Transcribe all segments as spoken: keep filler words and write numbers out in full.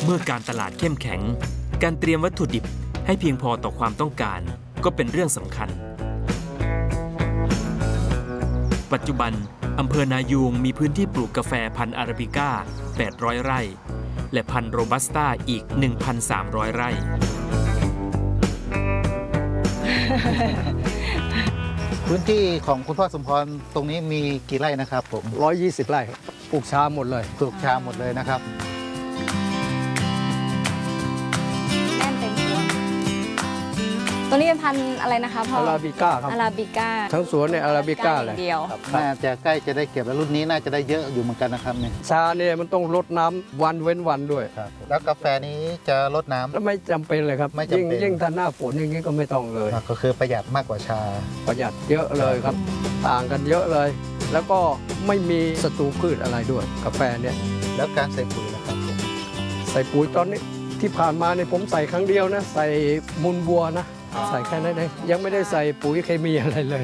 มื่อการตลาดเข้มแข็งการเตรียมวัตถุดิบให้เพียงพอต่อความต้องการก็เป็นเรื่องสำคัญปัจจุบันอำเภอนายูงมีพื้นที่ปลูกกาแฟพันธุ์อาราบิก้าแปดร้อยไร่และพันธุ์โรบัสต้าอีก หนึ่งพันสามร้อย ไร่พื้นที่ของคุณพ่อสมพรตรงนี้มีกี่ไร่นะครับผมร้อยยี่สิบไร่ปลูกชาหมดเลยปลูกชาหมดเลยนะครับแน่นเต็มตัวตัวนี้เป็นพันธุ์อะไรนะคะพ่ออาราบิก้าครับอาราบิก้าทั้งสวนเนี่ยอาราบิก้าเลยเดียวน่าจะใกล้จะได้เก็บแล้วรุ่นนี้น่าจะได้เยอะอยู่เหมือนกันนะครับเนี่ยชาเนี่ยมันต้องรดน้ำวันเว้นวันด้วยครับแล้วกาแฟนี้จะลดน้ำแล้วไม่จำเป็นเลยครับไม่จำเป็นยิ่งยิ่งถ้าหน้าฝนอย่างนี้ก็ไม่ต้องเลยก็คือประหยัดมากกว่าชาประหยัดเยอะเลยครับ ต่างกันเยอะเลย แล้วก็ไม่มีศัตรูพืชอะไรด้วยกาแฟเนี่ยแล้วการใส่ปุ๋ยนะครับผมใส่ปุ๋ยตอนนี้ที่ผ่านมาเนี่ยผมใส่ครั้งเดียวนะใส่มูลวัวนะใส่แค่นั้นเองยังไม่ได้ใส่ปุ๋ยเคมีอะไรเลย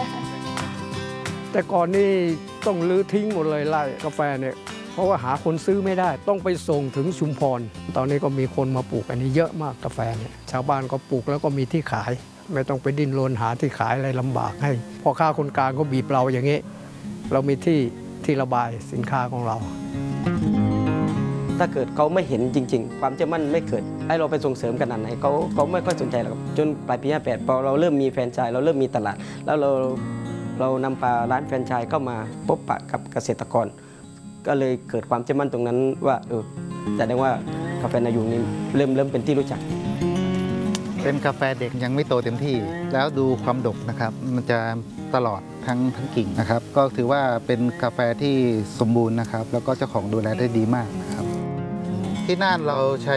แต่ก่อนนี่ต้องลื้อทิ้งหมดเลยไร่กาแฟเนี่ยเพราะว่าหาคนซื้อไม่ได้ต้องไปส่งถึงชุมพรตอนนี้ก็มีคนมาปลูกอันนี้เยอะมากกาแฟเนี่ยชาวบ้านก็ปลูกแล้วก็มีที่ขายไม่ต้องไปดิ้นรนหาที่ขายอะไรลำบากให้พอค้าคนกลางก็บีบเราอย่างนี้เรามีที่ที่ระบายสินค้าของเราถ้าเกิดเขาไม่เห็นจริงๆความเชื่อมั่นไม่เกิดให้เราไปส่งเสริมขนาดไหนเขาเขาไม่ค่อยสนใจหรอกจนปลายปีห้าแปดพอเราเริ่มมีแฟรนไชส์เราเริ่มมีตลาดแล้วเราเรานำพาร้านแฟรนไชส์เข้ามาพบปะกับเกษตรกรก็เลยเกิดความเชื่อมั่นตรงนั้นว่าเออแสดงว่ากาแฟนายูงนี้เริ่มเริ่มเป็นที่รู้จักเป็นกาแฟเด็กยังไม่โตเต็มที่แล้วดูความดกนะครับมันจะตลอดทั้งทั้งกิ่งนะครับก็ถือว่าเป็นกาแฟที่สมบูรณ์นะครับแล้วก็เจ้าของดูแลได้ดีมากนะครับที่น่านเราใช้